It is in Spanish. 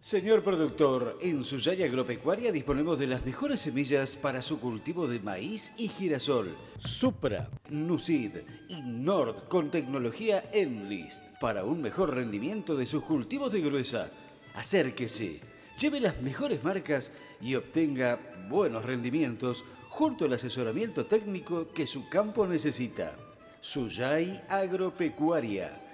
Señor productor, en Suyay Agropecuaria disponemos de las mejores semillas para su cultivo de maíz y girasol. Supra, Nucid y Nord con tecnología Enlist para un mejor rendimiento de sus cultivos de gruesa. Acérquese, lleve las mejores marcas y obtenga buenos rendimientos junto al asesoramiento técnico que su campo necesita. Suyay Agropecuaria.